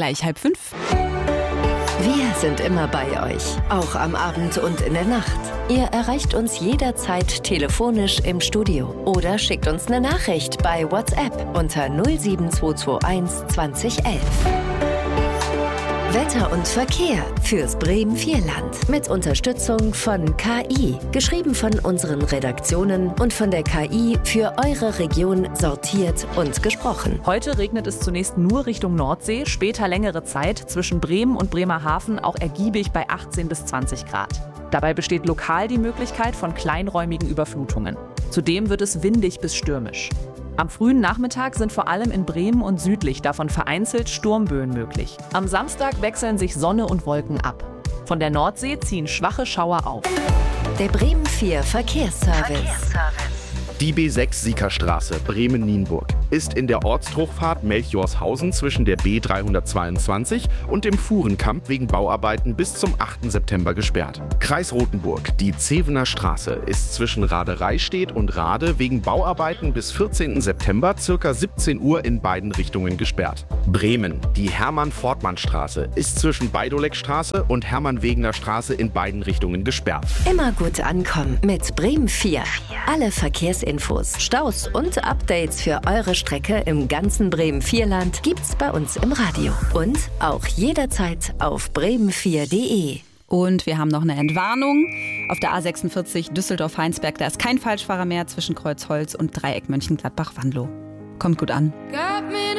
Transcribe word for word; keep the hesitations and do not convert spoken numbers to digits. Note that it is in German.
gleich halb fünf. Wir sind immer bei euch, auch am Abend und in der Nacht. Ihr erreicht uns jederzeit telefonisch im Studio oder schickt uns eine Nachricht bei WhatsApp unter null sieben zwei zwei eins zwanzig elf. Wetter und Verkehr fürs Bremen Vierland mit Unterstützung von K I. Geschrieben von unseren Redaktionen und von der K I für eure Region sortiert und gesprochen. Heute regnet es zunächst nur Richtung Nordsee, später längere Zeit zwischen Bremen und Bremerhaven auch ergiebig bei achtzehn bis zwanzig Grad. Dabei besteht lokal die Möglichkeit von kleinräumigen Überflutungen. Zudem wird es windig bis stürmisch. Am frühen Nachmittag sind vor allem in Bremen und südlich davon vereinzelt Sturmböen möglich. Am Samstag wechseln sich Sonne und Wolken ab. Von der Nordsee ziehen schwache Schauer auf. Der Bremen vier Verkehrsservice. Verkehrsservice. Die B sechs Siekerstraße, Bremen-Nienburg, ist in der Ortsdurchfahrt Melchorshausen zwischen der B dreihundertzweiundzwanzig und dem Fuhrenkamp wegen Bauarbeiten bis zum achten September gesperrt. Kreis Rothenburg, die Zevener Straße, ist zwischen Radereistedt und Rade wegen Bauarbeiten bis vierzehnten September ca. siebzehn Uhr in beiden Richtungen gesperrt. Bremen, die Hermann-Fortmann-Straße, ist zwischen Beidoleckstraße und Hermann-Wegener-Straße in beiden Richtungen gesperrt. Immer gut ankommen mit Bremen vier. Alle Verkehrsinfos, Staus und Updates für eure Strecke im ganzen Bremen-Vierland gibt's bei uns im Radio. Und auch jederzeit auf bremen vier punkt de. Und wir haben noch eine Entwarnung. Auf der A sechsundvierzig Düsseldorf-Heinsberg, da ist kein Falschfahrer mehr zwischen Kreuzholz und Dreieck Mönchengladbach-Wanlo. Kommt gut an.